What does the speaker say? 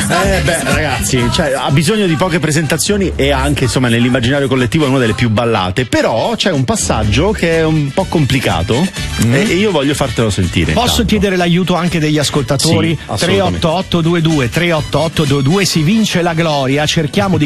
Ragazzi, cioè, ha bisogno di poche presentazioni e anche, insomma, nell'immaginario collettivo è una delle più ballate. Però c'è un passaggio che è un po' complicato e io voglio fartelo sentire. Posso chiedere l'aiuto anche degli ascoltatori? Sì, 38822 38822, si vince la gloria. Cerchiamo di